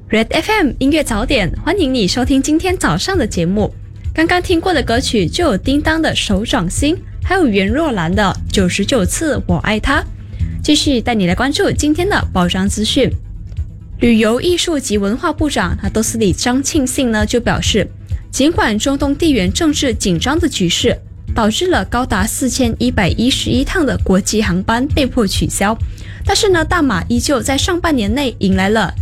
Red FM 音乐早点，欢迎你收听今天早上的节目。刚刚听过的歌曲就有叮当的手掌心，还有袁若兰的99次我爱他。继续带你来关注今天的报章资讯。旅游艺术及文化部长都斯里张庆信呢就表示，尽管中东地缘政治紧张的局势导致了高达4111趟的国际航班被迫取消，但是呢，大马依旧在上半年内迎来了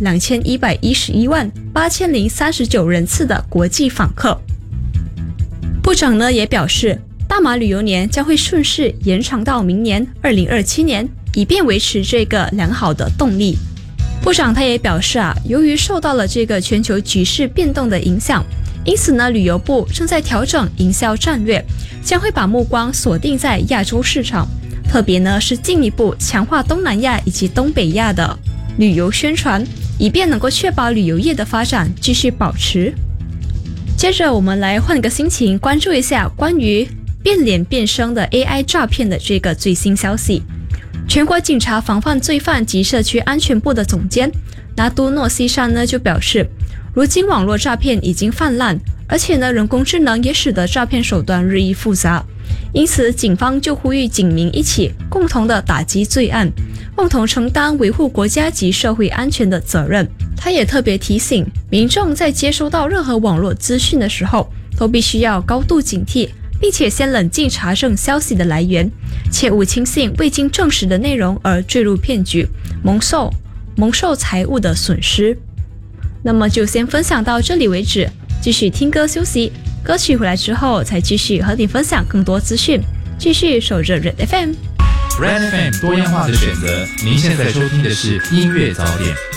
21118039人次的国际访客。部长呢也表示，大马旅游年将会顺势延长到明年2027年，以便维持这个良好的动力。部长他也表示由于受到了这个全球局势变动的影响，因此呢，旅游部正在调整营销战略，将会把目光锁定在亚洲市场，特别呢是进一步强化东南亚以及东北亚的旅游宣传，以便能够确保旅游业的发展继续保持。接着我们来换个心情，关注一下关于变脸变声的 AI 诈骗的这个最新消息。全国警察防范罪犯及社区安全部的总监拿督诺西山呢就表示，如今网络诈骗已经泛滥，而且呢，人工智能也使得诈骗手段日益复杂，因此警方就呼吁警民一起共同的打击罪案，共同承担维护国家及社会安全的责任。他也特别提醒民众在接收到任何网络资讯的时候，都必须要高度警惕，并且先冷静查证消息的来源，切勿轻信未经证实的内容而坠入骗局，蒙受财物的损失。那么就先分享到这里为止，继续听歌休息，歌曲回来之后才继续和你分享更多资讯，继续守着 Red FM。 Red FM 多样化的选择，您现在收听的是音乐早点。